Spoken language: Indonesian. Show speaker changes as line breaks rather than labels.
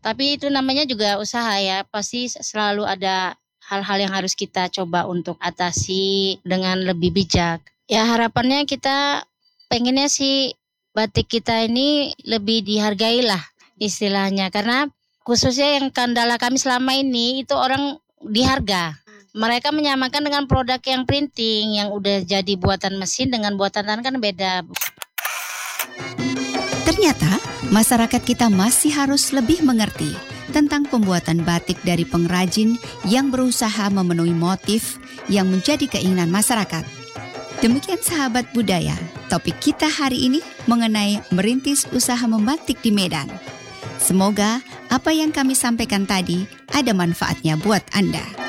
Tapi itu namanya juga usaha ya, pasti selalu ada hal-hal yang harus kita coba untuk atasi dengan lebih bijak. Ya harapannya kita pengennya sih batik kita ini lebih dihargai lah istilahnya. Karena khususnya yang kendala kami selama ini itu orang di harga. Mereka menyamakan dengan produk yang printing yang udah jadi buatan mesin dengan buatan tangan kan beda.
Ternyata masyarakat kita masih harus lebih mengerti tentang pembuatan batik dari pengrajin yang berusaha memenuhi motif yang menjadi keinginan masyarakat. Demikian sahabat budaya, topik kita hari ini mengenai merintis usaha membatik di Medan. Semoga apa yang kami sampaikan tadi ada manfaatnya buat Anda.